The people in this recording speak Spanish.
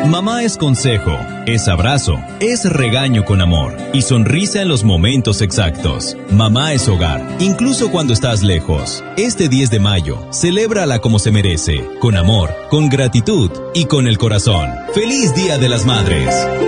Mamá es consejo, es abrazo, es regaño con amor y sonrisa en los momentos exactos. Mamá es hogar, incluso cuando estás lejos. Este 10 de mayo, celébrala como se merece, con amor, con gratitud y con el corazón. ¡Feliz Día de las Madres!